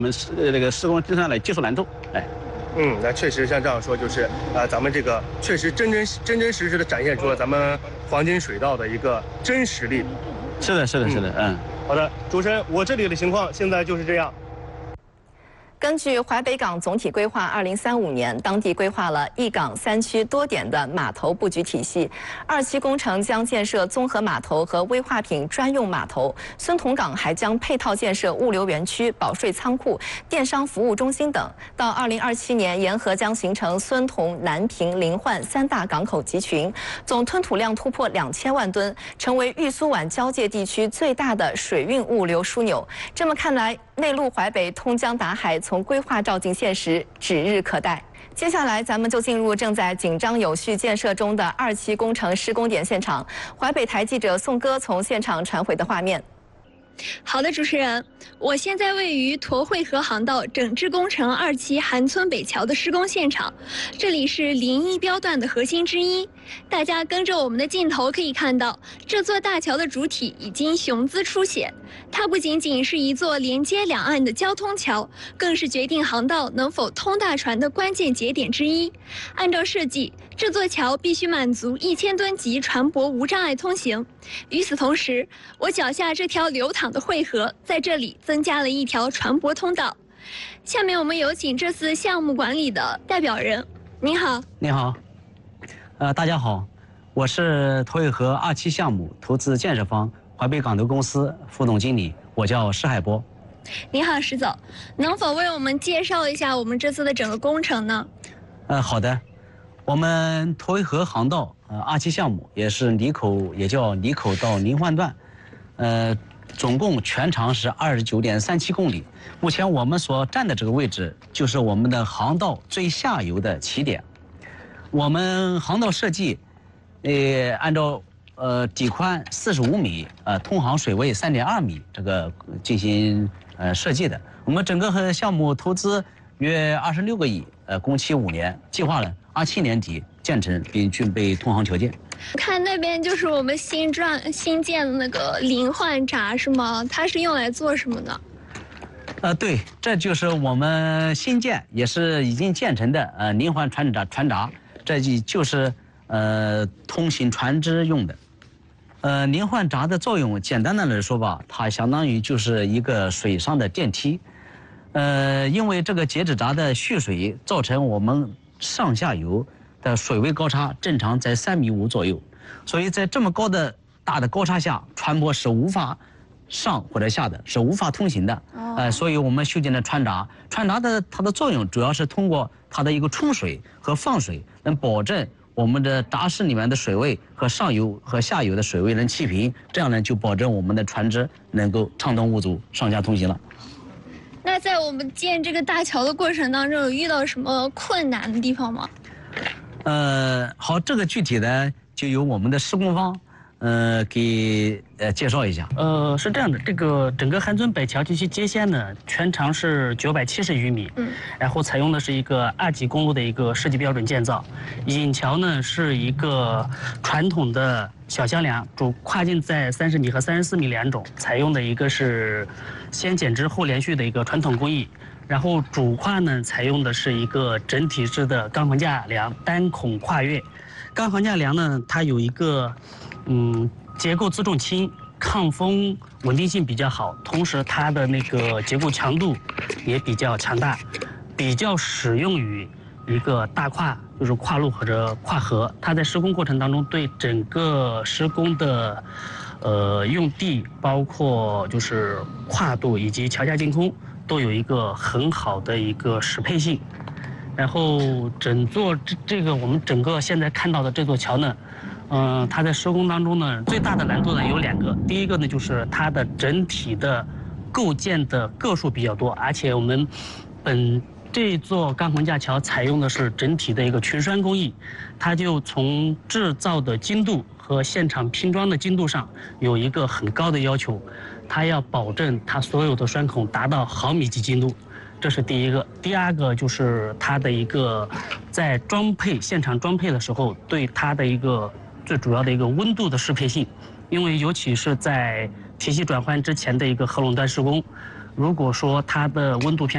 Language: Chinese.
我们这个施工经常来技术难度，哎。 那确实像这样说，就是咱们这个确实真真实实的展现出了咱们黄金水稻的一个真实力。 是的， 好的，主持人，我这里的情况现在就是这样。 根据淮北港总体规划，2035年，当地规划了一港三区多点的码头布局体系。2期工程将建设综合码头和危化品专用码头，孙同港还将配套建设物流园区、保税仓库、电商服务中心等。到2027年，沿河将形成孙同、南平、临焕3大港口集群，总吞吐量突破2000万吨，成为豫苏皖交界地区最大的水运物流枢纽。这么看来，内陆淮北通江达海，从规划照进现实，指日可待。接下来，咱们就进入正在紧张有序建设中的2期工程施工点现场。淮北台记者宋歌从现场传回的画面。 好的，主持人，我现在位于沱惠河航道整治工程2期韩村北桥的施工现场，这里是临沂标段的核心之一。大家跟着我们的镜头可以看到，这座大桥的主体已经雄姿初显。它不仅仅是一座连接两岸的交通桥，更是决定航道能否通大船的关键节点之一。按照设计，这座桥必须满足1000吨级船舶无障碍通行。与此同时，我脚下这条流淌的惠河，在这里增加了一条船舶通道。下面我们有请这次项目管理的代表人。您好。 你好。大家好，我是沱惠河2期项目投资建设方淮北港投公司副总经理，我叫施海波。 你好，施总，能否为我们介绍一下我们这次的整个工程呢？ 好的，我们沱惠河航道2期项目也是也叫离口到临焕段，总共全长是29.37公里。目前我们所站的这个位置就是我们的航道最下游的起点。我们航道设计，按照底宽45米，通航水位3.2米这个进行设计的。我们整个项目投资约26个亿，工期5年，计划了27年底建成并具备通航条件。 看那边就是我们新建的那个临焕闸是吗？它是用来做什么的？ 对，这就是我们新建也是已经建成的临焕船闸。这就是通行船只用的。临焕闸的作用，简单的来说吧，它相当于就是一个水上的电梯。因为这个截止闸的蓄水，造成我们上下游的水位高差正常在3.5米左右，所以在这么大的高差下，船舶是无法上或者下的，是无法通行的。所以我们修建了船闸。船闸它的作用主要是通过它的一个冲水和放水，能保证我们的闸室里面的水位和上游和下游的水位能齐平，这样呢就保证我们的船只能够畅通无阻上下通行了。 那在我们建这个大桥的过程当中，有遇到什么困难的地方吗？ 好，这个具体的就由我们的施工方给介绍一下。 是这样的，这个整个韩村北桥及其接线呢，全长是970余米，然后采用的是一个2级公路的一个设计标准建造。引桥呢是一个传统的小箱梁，主跨径在30米和34米2种，采用的一个是先剪枝后连续的一个传统工艺。然后主跨呢采用的是一个整体式的钢桁架梁，单孔跨越。钢桁架梁呢，它有一个结构自重轻，抗风稳定性比较好，同时它的那个结构强度也比较强大，比较适用于一个大跨，就是跨路或者跨河。它在施工过程当中对整个施工的用地，包括就是跨度以及桥架净空，都有一个很好的一个适配性。然后整座这个我们整个现在看到的这座桥呢，它在施工当中呢，最大的难度呢有2个。第一个呢就是它的整体的构建的个数比较多，而且我们这座钢桁架桥采用的是整体的一个群栓工艺，它就从制造的精度和现场拼装的精度上有一个很高的要求，它要保证它所有的栓孔达到毫米级精度。这是第一个。第二个就是它的一个在现场装配的时候，对它的一个最主要的一个温度的适配性，因为尤其是在体系转换之前的一个合拢段施工，如果说它的温度偏